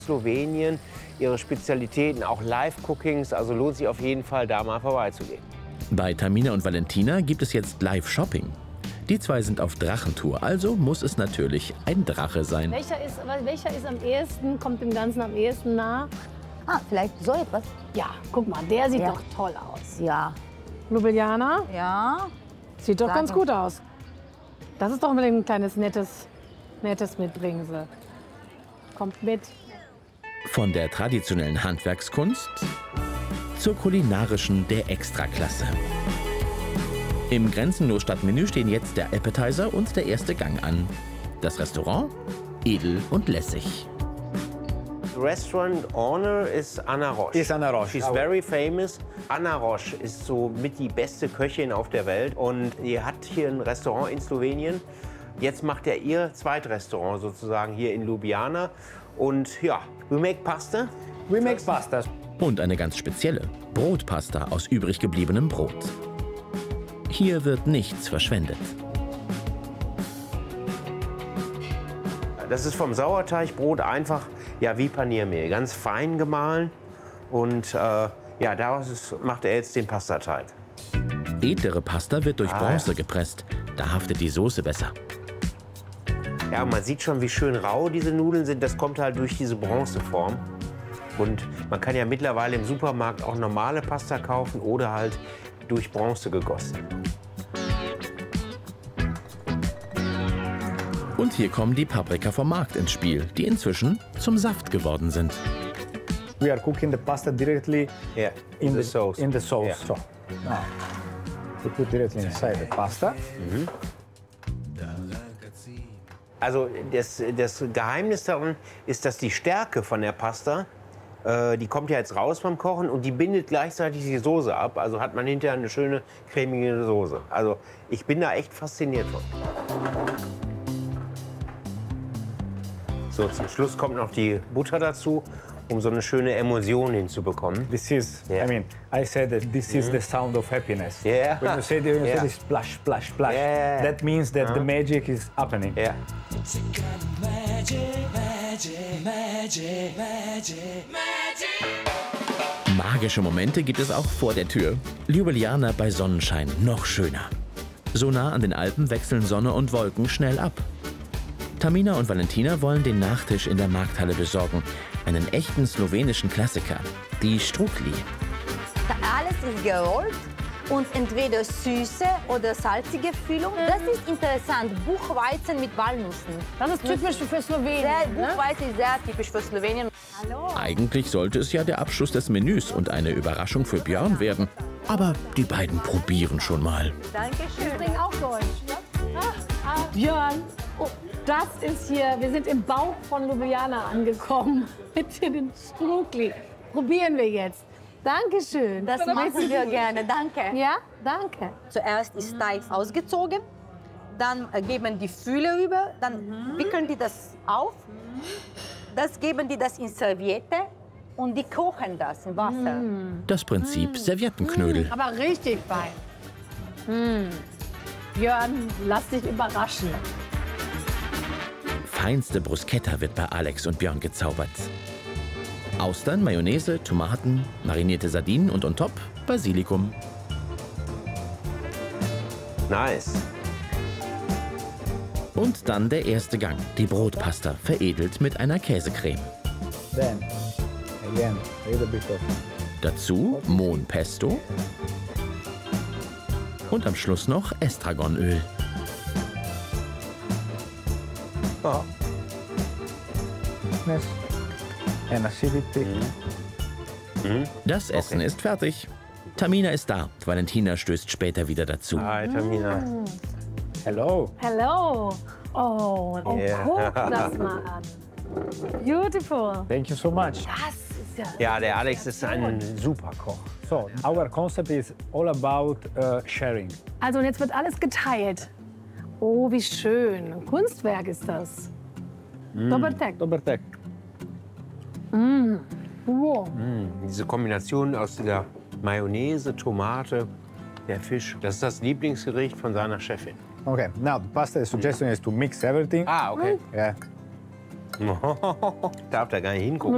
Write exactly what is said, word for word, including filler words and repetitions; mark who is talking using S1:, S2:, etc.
S1: Slowenien, ihre Spezialitäten, auch Live-Cookings, also lohnt sich auf jeden Fall, da mal vorbeizugehen.
S2: Bei Tamina und Valentina gibt es jetzt Live-Shopping. Die zwei sind auf Drachentour, also muss es natürlich ein Drache sein.
S3: Welcher ist, welcher ist am ehesten, kommt dem Ganzen am ehesten nah?
S4: Ah, vielleicht so etwas?
S3: Ja, guck mal, der sieht
S4: Ja.
S3: doch toll aus.
S4: Ja.
S3: Ljubljana,
S4: Ja.
S3: sieht doch
S4: Sag
S3: ganz
S4: mal.
S3: gut aus. Das ist doch mal ein kleines nettes, nettes Mitbringsel. Kommt mit.
S2: Von der traditionellen Handwerkskunst zur kulinarischen der Extraklasse. Im grenzenlos Stadtmenü stehen jetzt der Appetizer und der erste Gang an. Das Restaurant edel und lässig.
S1: The restaurant owner is Anna Roche.
S5: Is Anna Roche.
S1: She's very famous. Anna Roche ist so mit die beste Köchin auf der Welt und ihr hat hier ein Restaurant in Slowenien. Jetzt macht er ihr Zweitrestaurant sozusagen hier in Ljubljana. Und ja, we make pasta.
S5: We make pastas.
S2: Und eine ganz spezielle Brotpasta aus übrig gebliebenem Brot. Hier wird nichts verschwendet.
S1: Das ist vom Sauerteigbrot einfach ja, wie Paniermehl, ganz fein gemahlen. Und äh, ja, daraus ist, macht er jetzt den Pastateig.
S2: Edlere Pasta wird durch
S1: Ah,
S2: Bronze
S1: ja.
S2: gepresst. Da haftet die Soße besser.
S1: Ja, man sieht schon, wie schön rau diese Nudeln sind. Das kommt halt durch diese Bronzeform. Und man kann ja mittlerweile im Supermarkt auch normale Pasta kaufen oder halt durch Bronze gegossen.
S2: Und hier kommen die Paprika vom Markt ins Spiel, die inzwischen zum Saft geworden sind.
S5: We are cooking the pasta directly
S1: Yeah,
S5: in
S1: the
S5: the
S1: sauce.
S5: In the sauce.
S1: Yeah.
S5: So now we put directly inside the pasta.
S1: Also das, das Geheimnis darin ist, dass die Stärke von der Pasta, äh, die kommt ja jetzt raus beim Kochen und die bindet gleichzeitig die Soße ab. Also hat man hinterher eine schöne cremige Soße. Also ich bin da echt fasziniert von. So, zum Schluss kommt noch die Butter dazu, um so eine schöne Emulsion hinzubekommen.
S5: This is,
S1: Yeah.
S5: I mean, I said that this is the sound of happiness.
S1: Yeah.
S5: When you say, the, when you
S1: Yeah.
S5: say this splash, splash, splash,
S1: Yeah.
S5: that means that the
S1: Uh-huh.
S5: magic is happening.
S1: Ja.
S2: Magische Momente gibt es auch vor der Tür. Ljubljana bei Sonnenschein noch schöner. So nah an den Alpen wechseln Sonne und Wolken schnell ab. Tamina und Valentina wollen den Nachtisch in der Markthalle besorgen. Einen echten slowenischen Klassiker, die Strukli.
S4: Da alles ist gerollt und entweder süße oder salzige Füllung. Das ist interessant. Buchweizen mit Walnüssen.
S3: Das ist typisch für Slowenien.
S4: Sehr,
S3: Ne?
S4: Buchweizen ist sehr typisch für Slowenien. Hallo.
S2: Eigentlich sollte es ja der Abschluss des Menüs und eine Überraschung für Björn werden. Aber die beiden probieren schon mal.
S4: Dankeschön.
S3: Bringen auch Deutsch. Ne? Ah, ah, Björn, oh, das ist hier, wir sind im Bauch von Ljubljana angekommen. Mit den Strukli. Probieren wir jetzt. Dankeschön.
S4: Das machen wir gerne. Danke.
S3: Ja, danke.
S4: Zuerst ist Teig ausgezogen, dann äh, geben die Fülle rüber, dann wickeln die das auf, das geben die das in Serviette und die kochen das im Wasser.
S2: Das Prinzip Serviettenknödel.
S3: Aber richtig fein. Hm. Björn, lass dich überraschen.
S2: Feinste Bruschetta wird bei Alex und Björn gezaubert. Austern, Mayonnaise, Tomaten, marinierte Sardinen und on top Basilikum.
S1: Nice.
S2: Und dann der erste Gang, die Brotpasta, veredelt mit einer Käsecreme.
S5: Then, again, a little bit of
S2: Dazu Mohnpesto und am Schluss noch Estragonöl.
S1: Ja.
S5: sweetness and acidity.
S2: Das Essen ist fertig. Tamina ist da. Valentina stößt später wieder dazu.
S1: Hi, Tamina.
S5: Hello.
S3: Hello. Oh, oh
S1: Yeah.
S3: guck das mal an. Beautiful.
S5: Thank you so much.
S3: Das ist ja...
S1: Ja, der Alex ist ein super Koch.
S5: So, our concept is all about uh, sharing.
S3: Also und jetzt wird alles geteilt. Oh, wie schön. Ein Kunstwerk ist das. Dobertek.
S5: Dobertek.
S3: Wow.
S1: Diese Kombination aus dieser Mayonnaise, Tomate, der Fisch, das ist das Lieblingsgericht von seiner Chefin.
S5: Okay, now the pasta, the suggestion is to mix everything.
S1: Ah, okay.
S5: Yeah.
S1: Darf da gar nicht hingucken.